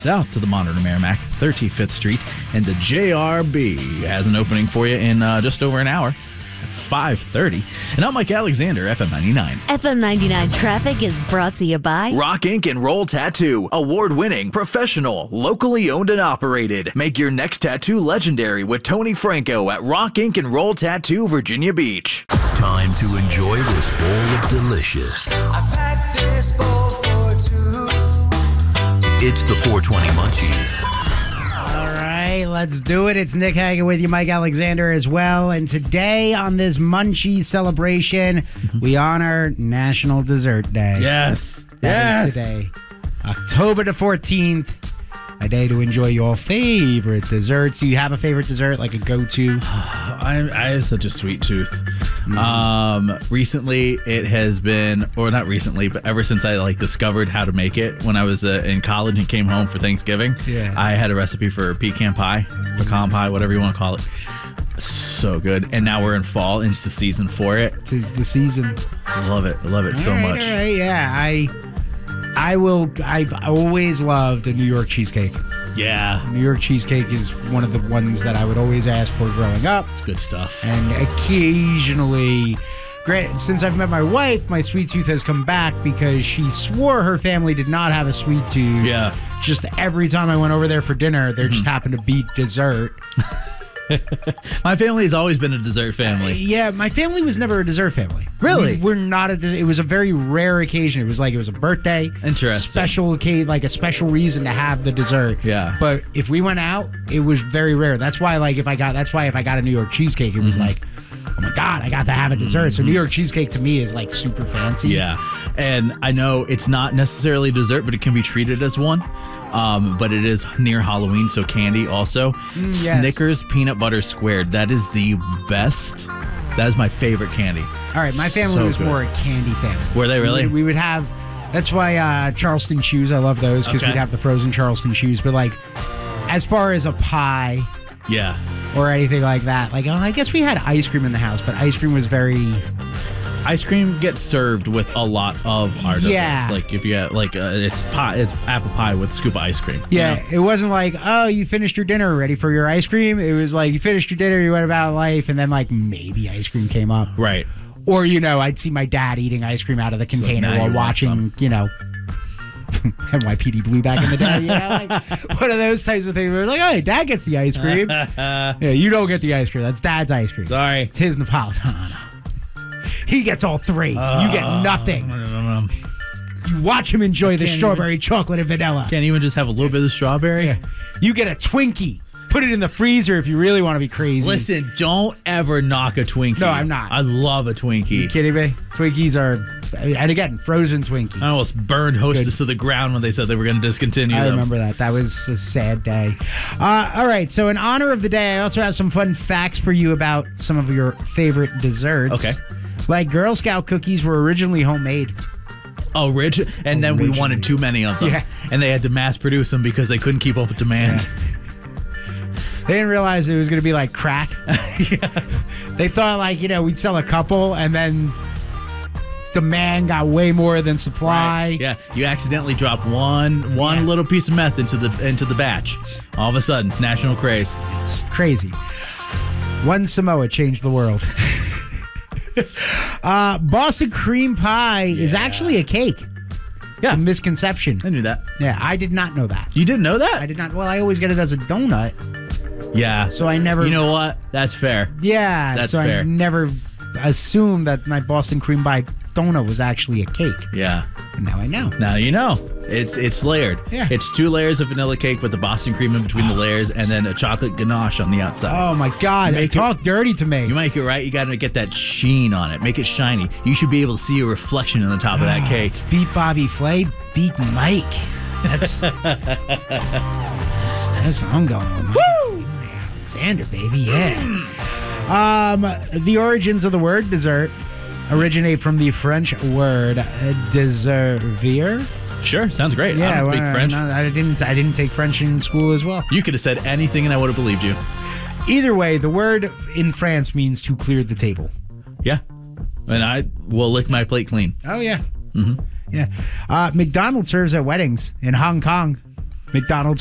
Out to the modern Merrimack, 35th Street, and the JRB has an opening for you in just over an hour at 5:30. And I'm Mike Alexander, FM 99. FM 99 traffic is brought to you by Rock Ink and Roll Tattoo, award-winning, professional, locally owned and operated. Make your next tattoo legendary with Tony Franco at Rock Ink and Roll Tattoo, Virginia Beach. Time to enjoy this bowl of delicious. I packed this bowl for two. It's the 420 Munchies. All right, let's do it. It's Nick Hagan with you, Mike Alexander as well. And today on this Munchies celebration, we honor National Dessert Day. Yes. That is today, October the 14th. A day to enjoy your favorite desserts. Do you have a favorite dessert, like a go-to? I have such a sweet tooth. Recently, it has been, or not recently, but ever since I discovered how to make it when I was in college and came home for Thanksgiving, I had a recipe for pecan pie, pecan pie, whatever you want to call it. So good. And now we're in fall, and it's the season for it. Tis the season. I love it. I love it so much. All right, yeah. I've always loved a New York cheesecake. Yeah. New York cheesecake is one of the ones that I would always ask for growing up. It's good stuff. And occasionally, granted, since I've met my wife, my sweet tooth has come back because she swore her family did not have a sweet tooth. Yeah. Just every time I went over there for dinner, there just happened to be dessert. My family has always been a dessert family. Yeah, my family was never a dessert family. Really? We're not it was a very rare occasion. It was a birthday. Interesting. Special occasion, like a special reason to have the dessert. Yeah. But if we went out, it was very rare. That's why if I got a New York cheesecake, it was like, oh my God, I got to have a dessert. So New York cheesecake to me is like super fancy. Yeah. And I know it's not necessarily dessert, but it can be treated as one. But it is near Halloween, so candy also. Yes. Snickers peanut butter squared. That is the best. That is my favorite candy. All right, my family was more a candy family. Were they really? We would have. That's why Charleston Chews. I love those because we'd have the frozen Charleston Chews. But as far as a pie, yeah, or anything like that, I guess we had ice cream in the house, but ice cream was very. Ice cream gets served with a lot of our desserts. Yeah. Like if you get it's apple pie with a scoop of ice cream. Yeah, you know? It wasn't like, oh, you finished your dinner, ready for your ice cream. It was like you finished your dinner, you went about life, and then maybe ice cream came up. Right. Or I'd see my dad eating ice cream out of the container while watching NYPD Blue back in the day. One of those types of things where like, oh, Dad gets the ice cream. Yeah, you don't get the ice cream. That's Dad's ice cream. Sorry, it's his Napolitano. He gets all three. You get nothing. You watch him enjoy the strawberry, chocolate, and vanilla. Can't even just have a little bit of strawberry? Yeah. You get a Twinkie. Put it in the freezer if you really want to be crazy. Listen, don't ever knock a Twinkie. No, I'm not. I love a Twinkie. You kidding me? Twinkies are, and again, frozen Twinkie. I almost burned Hostess to the ground when they said they were going to discontinue them. I remember that. That was a sad day. All right, so in honor of the day, I also have some fun facts for you about some of your favorite desserts. Okay. Like Girl Scout cookies were originally homemade. Oh, rich. And then we wanted too many of them. Yeah. And they had to mass produce them because they couldn't keep up with demand. Yeah. They didn't realize it was going to be like crack. Yeah. They thought we'd sell a couple and then demand got way more than supply. Right. Yeah. You accidentally drop one little piece of meth into the batch. All of a sudden, national craze. It's crazy. One Samoa changed the world. Boston cream pie is actually a cake. Yeah. It's a misconception. I knew that. Yeah, I did not know that. You didn't know that? I did not. Well, I always get it as a donut. Yeah. So I never. You know what? That's fair. Yeah. That's so fair. I never assumed that my Boston cream pie donut was actually a cake. Yeah. And now I know. Now you know. It's layered. Yeah. It's 2 layers of vanilla cake with the Boston cream in between the layers and then a chocolate ganache on the outside. Oh my God. Talk dirty to me. You make it right. You got to get that sheen on it. Make it shiny. You should be able to see a reflection on the top of that cake. Beat Bobby Flay, beat Mike. That's what I'm going with. Woo! Alexander, baby, yeah. The origins of the word dessert originate from the French word desservir. Sure, sounds great. I don't speak French. I didn't take French in school as well. You could have said anything and I would have believed you. Either way, the word in France means to clear the table. Yeah. And I will lick my plate clean. Oh, yeah. Mm-hmm. Yeah. McDonald's serves at weddings in Hong Kong. McDonald's